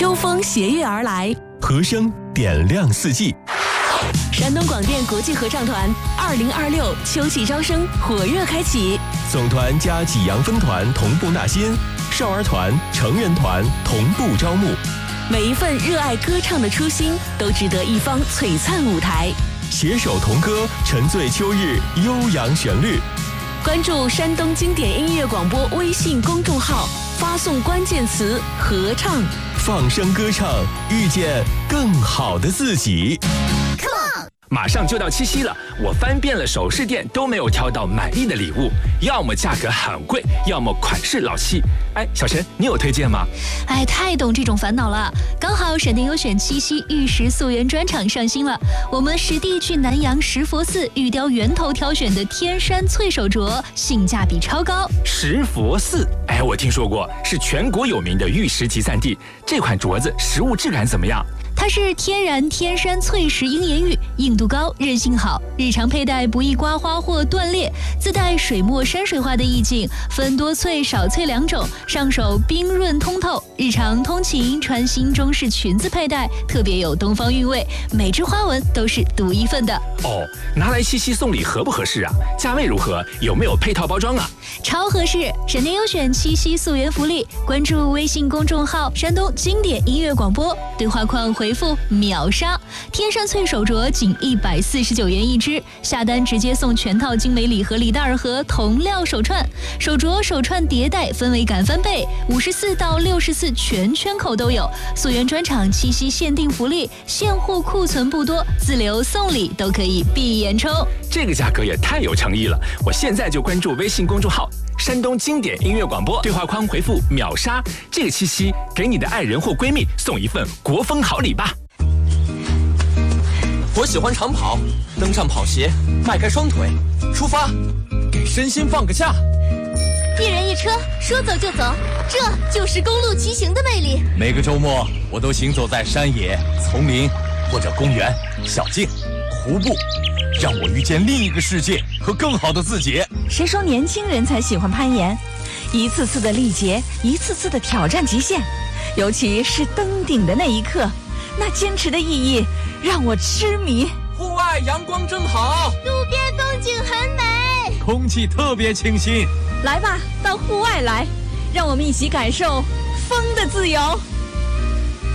秋风斜月而来， 和声点亮四季。 山东广电国际合唱团2026秋季招生火热开启， 总团加济阳分团同步纳新，少儿团、成人团同步招募。 每一份热爱歌唱的初心，都值得一方璀璨舞台。 携手同歌，沉醉秋日悠扬旋律。 关注山东经典音乐广播微信公众号，发送关键词“合唱”， 放声歌唱，遇见更好的自己。 马上就到七夕了，我翻遍了首饰店都没有挑到满意的礼物，要么价格很贵，要么款式老气。哎，小陈，你有推荐吗？ 哎，太懂这种烦恼了。刚好闪电优选七夕玉石溯源专场上新了，我们实地去南阳石佛寺玉雕源头挑选的天山翠手镯，性价比超高。 石佛寺，哎，我听说过，是全国有名的玉石集散地。这款镯子实物质感怎么样？ 它是天然天山翠石鹰眼玉，硬度高，韧性好，日常佩戴不易刮花或断裂，自带水墨山水画的意境，分多翠少翠两种，上手冰润通透，日常通勤穿新中式裙子佩戴，特别有东方韵味，每只花纹都是独一份的。 哦，拿来七夕送礼合不合适啊？价位如何？有没有配套包装啊？ 超合适！闪电优选七夕溯源福利，关注微信公众号山东经典音乐广播，对话框回复秒杀，天山翠手镯仅149元一只，下单直接送全套精美礼盒礼袋和铜料手串，手镯手串叠戴氛围感翻倍，54到64全圈口都有。溯源专场七夕限定福利，现货库存不多，自留送礼都可以闭眼抽。 这个价格也太有诚意了！我现在就关注微信公众号山东经典音乐广播，对话框回复秒杀，这个七夕给你的爱人或闺蜜送一份国风好礼吧。 我喜欢长跑，登上跑鞋，迈开双腿，出发，给身心放个假。 一人一车，说走就走，这就是公路骑行的魅力。 每个周末，我都行走在山野、丛林或者公园、小径、湖泊，让我遇见另一个世界和更好的自己。 谁说年轻人才喜欢攀岩？一次次的历劫，一次次的挑战极限，尤其是登顶的那一刻，那坚持的意义让我痴迷。 户外阳光真好， 路边风景很美， 空气特别清新。 来吧，到户外来，让我们一起感受风的自由。